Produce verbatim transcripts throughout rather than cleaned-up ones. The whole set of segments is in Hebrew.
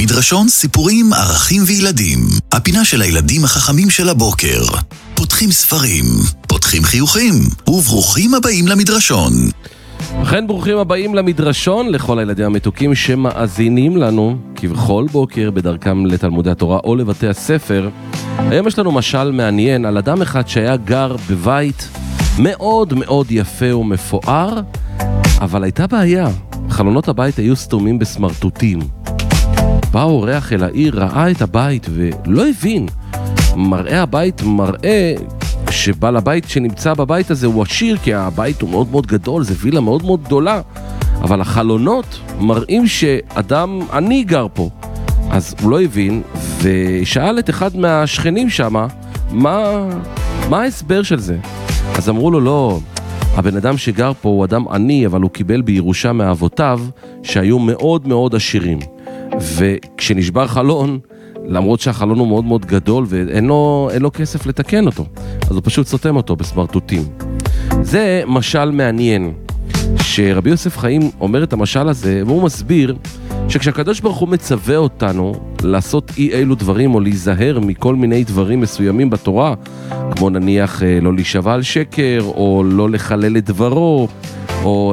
מדרשון סיפורים, ערכים וילדים. הפינה של הילדים החכמים של הבוקר. פותחים ספרים, פותחים חיוכים, וברוכים הבאים למדרשון. אכן ברוכים הבאים למדרשון לכל הילדים המתוקים שמאזינים לנו כבכל בוקר בדרכם לתלמודי התורה או לבתי הספר. היום יש לנו משל מעניין על אדם אחד שהיה גר בבית מאוד מאוד יפה ומפואר, אבל הייתה בעיה, חלונות הבית היו סתומים בסמרטוטים. בא אורח אל העיר, ראה את הבית ולא הבין. מראה הבית מראה שבעל הבית שנמצא בבית הזה הוא עשיר, כי הבית הוא מאוד מאוד גדול, זה וילה מאוד מאוד גדולה, אבל החלונות מראים שאדם עני גר פה. אז הוא לא הבין ושאל את אחד מהשכנים שם מה, מה ההסבר של זה. אז אמרו לו, לא, הבן אדם שגר פה הוא אדם עני, אבל הוא קיבל בירושה מאבותיו שהיו מאוד מאוד עשירים, וכשנשבר חלון, למרות שהחלון הוא מאוד מאוד גדול ואין לו, אין לו כסף לתקן אותו, אז הוא פשוט סותם אותו בסמרטוטים. זה משל מעניין שרבי יוסף חיים אומר את המשל הזה, והוא מסביר שכשהקדוש ברוך הוא מצווה אותנו לעשות אי אילו דברים או להיזהר מכל מיני דברים מסוימים בתורה, כמו נניח לא להישבע על שקר או לא לחלל את דברו, או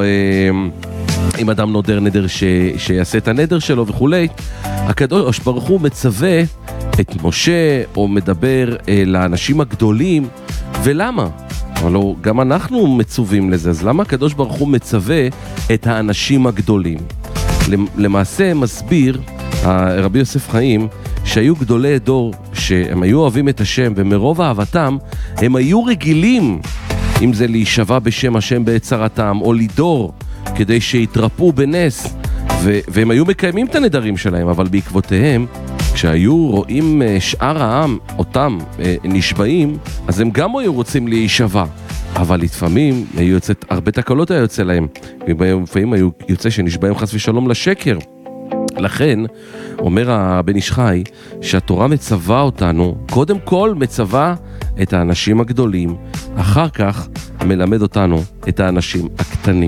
אם אדם נודר נדר ש... שיעשה את הנדר שלו וכולי, הקדוש ברוך הוא מצווה את משה או מדבר לאנשים הגדולים. ולמה? אבל גם אנחנו מצווים לזה, אז למה הקדוש ברוך הוא מצווה את האנשים הגדולים? למעשה מסביר רבי יוסף חיים שהיו גדולי דור שהם היו אוהבים את השם, ומרוב אהבתם הם היו רגילים, אם זה להישבע בשם השם בהצהרתם או לדור כדי שיתרפו בנס, ו- והם היו מקיימים את הנדרים שלהם, אבל בעקבותיהם כשהיו רואים שאר העם אותם נשבעים, אז הם גם היו רוצים להישבע, אבל לפעמים היו יוצאת, הרבה תקלות היה יוצא להם, לפעמים היו יוצא שנשבעים חס ושלום לשקר. לכן אומר הבן איש חי שהתורה מצווה אותנו, קודם כל מצווה את האנשים הגדולים, אחר כך מלמד אותנו את האנשים הקטנים.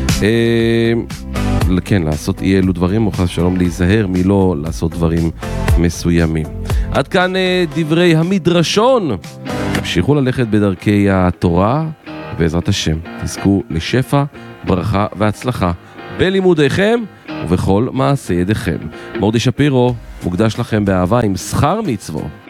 כן, לעשות אי אלו דברים, או חס ושלום להיזהר מלא לעשות דברים מסוימים. עד כאן דברי המדרשון. תמשיכו ללכת בדרכי התורה, בעזרת השם תזכו לשפע, ברכה והצלחה בלימודיכם ובכל מעשה ידיכם. מורדי שפירו מוקדש לכם באהבה עם שכר מצוות.